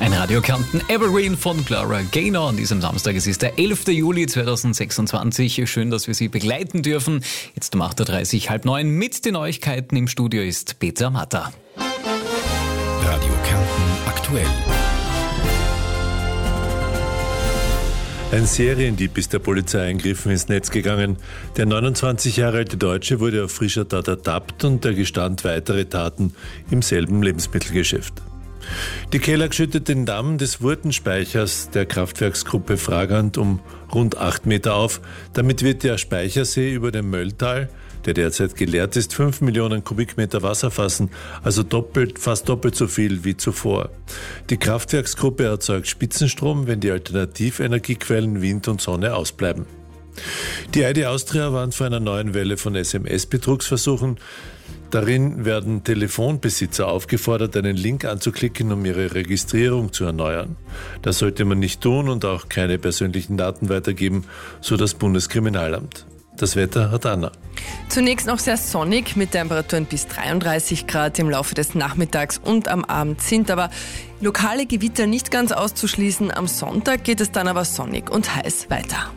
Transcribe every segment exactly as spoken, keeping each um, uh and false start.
Ein Radio Kärnten Evergreen von Gloria Gaynor an diesem Samstag. Es ist der elfter Juli zweitausendsechsundzwanzig. Schön, dass wir Sie begleiten dürfen. Jetzt um acht Uhr dreißig, halb neun mit den Neuigkeiten. Im Studio ist Peter Matter. Radio Kärnten aktuell. Ein Seriendieb ist der Polizeiangriffen ins Netz gegangen. Der neunundzwanzig Jahre alte Deutsche wurde auf frischer Tat ertappt und er gestand weitere Taten im selben Lebensmittelgeschäft. Die Kelag schüttet den Damm des Wurtenspeichers der Kraftwerksgruppe Fragant um rund acht Meter auf. Damit wird der Speichersee über dem Mölltal, der derzeit geleert ist, fünf Millionen Kubikmeter Wasser fassen, also doppelt, fast doppelt so viel wie zuvor. Die Kraftwerksgruppe erzeugt Spitzenstrom, wenn die Alternativenergiequellen Wind und Sonne ausbleiben. Die I D Austria warnt vor einer neuen Welle von S M S-Betrugsversuchen. Darin werden Telefonbesitzer aufgefordert, einen Link anzuklicken, um ihre Registrierung zu erneuern. Das sollte man nicht tun und auch keine persönlichen Daten weitergeben, so das Bundeskriminalamt. Das Wetter hat Anna. Zunächst noch sehr sonnig mit Temperaturen bis dreiunddreißig Grad im Laufe des Nachmittags und am Abend sind aber lokale Gewitter nicht ganz auszuschließen. Am Sonntag geht es dann aber sonnig und heiß weiter.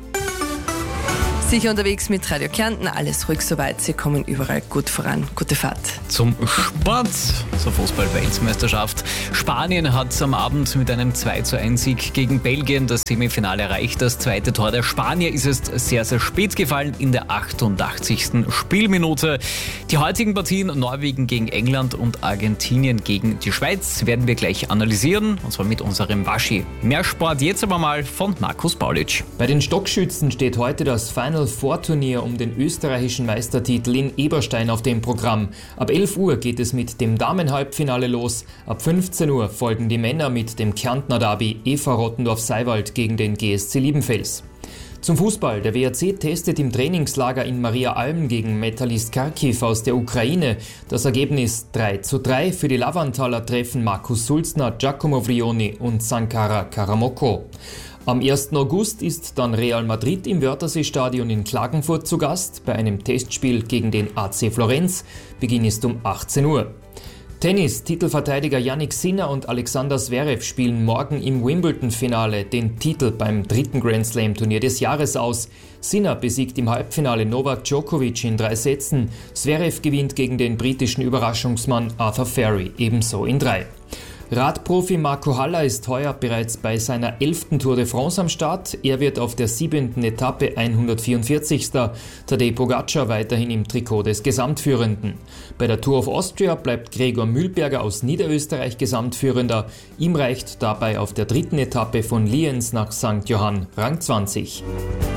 Sicher unterwegs mit Radio Kärnten, alles ruhig soweit, Sie kommen überall gut voran. Gute Fahrt. Zum Sport, zur Fußball-Weltmeisterschaft. Spanien hat am Abend mit einem zwei zu eins Sieg gegen Belgien das Semifinale erreicht. Das zweite Tor der Spanier ist es sehr, sehr spät gefallen, in der achtundachtzigsten Spielminute. Die heutigen Partien Norwegen gegen England und Argentinien gegen die Schweiz werden wir gleich analysieren, und zwar mit unserem Waschi. Mehr Sport jetzt aber mal von Markus Paulitsch. Bei den Stockschützen steht heute das Final Four-Turnier um den österreichischen Meistertitel in Eberstein auf dem Programm. Ab elf Uhr geht es mit dem Damenhalbfinale los. Ab fünfzehn Uhr folgen die Männer mit dem Kärntner Derby E V Rottendorf-Seiwald gegen den G S C Liebenfels. Zum Fußball. Der W R C testet im Trainingslager in Maria Alm gegen Metalist Kharkiv aus der Ukraine. Das Ergebnis drei zu drei. Für die Lavantaler treffen Markus Sulzner, Giacomo Vrioni und Sankara Karamoko. Am ersten August ist dann Real Madrid im Wörthersee-Stadion in Klagenfurt zu Gast bei einem Testspiel gegen den A C Florenz. Beginn ist um achtzehn Uhr. Tennis. Titelverteidiger Jannik Sinner und Alexander Zverev spielen morgen im Wimbledon-Finale den Titel beim dritten Grand Slam-Turnier des Jahres aus. Sinner besiegt im Halbfinale Novak Djokovic in drei Sätzen. Zverev gewinnt gegen den britischen Überraschungsmann Arthur Ferry ebenso in drei. Radprofi Marco Haller ist heuer bereits bei seiner elften Tour de France am Start. Er wird auf der siebenten Etappe hundertvierundvierzigsten Tadej Pogacar weiterhin im Trikot des Gesamtführenden. Bei der Tour of Austria bleibt Gregor Mühlberger aus Niederösterreich Gesamtführender. Ihm reicht dabei auf der dritten Etappe von Lienz nach Sankt Johann Rang zwanzig.